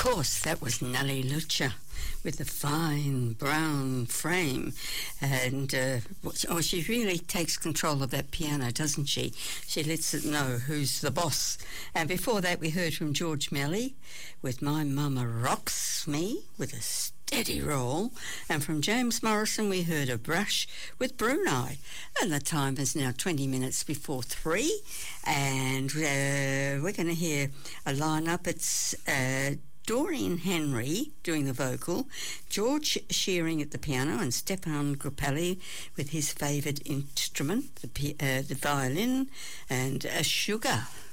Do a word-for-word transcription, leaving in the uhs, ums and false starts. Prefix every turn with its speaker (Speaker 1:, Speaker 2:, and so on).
Speaker 1: course, that was Nelly Lucha with the fine brown frame. And uh, oh, she really takes control of that piano, doesn't she? She lets it know who's the boss. And before that, we heard from George Melly with My Mama Rocks Me with a steady roll. And from James Morrison, we heard A Brush with Brunei. And the time is now twenty minutes before three. And uh, we're going to hear a lineup. It's Uh, Doreen Henry doing the vocal, George Shearing at the piano, and Stefan Grappelli with his favoured instrument, the, uh, the violin, and a sugar